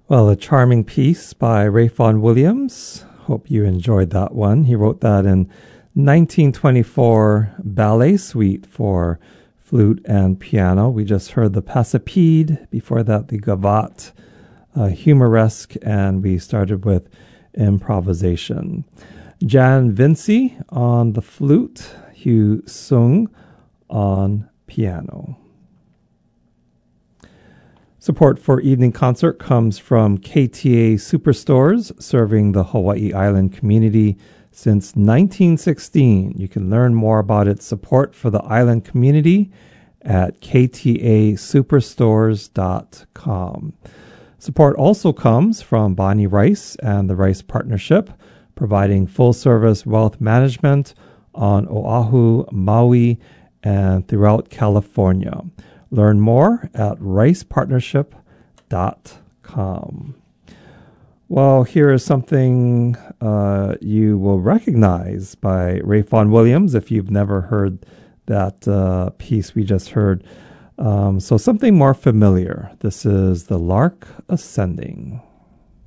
Well, a charming piece by Ralph Vaughan Williams. Hope you enjoyed that one. He wrote that in 1924 ballet suite for flute and piano. We just heard the Passipede, before that the Gavotte, Humoresque, and we started with Improvisation. Jan Vinci on the flute, Hugh Sung on piano. Support for Evening Concert comes from KTA Superstores, serving the Hawaii Island community since 1916. You can learn more about its support for the island community at ktasuperstores.com. Support also comes from Bonnie Rice and the Rice Partnership, providing full-service wealth management on Oahu, Maui, and throughout California. Learn more at ricepartnership.com. Well, here is something you will recognize by Ralph Vaughan Williams if you've never heard that piece we just heard. So something more familiar. This is The Lark Ascending.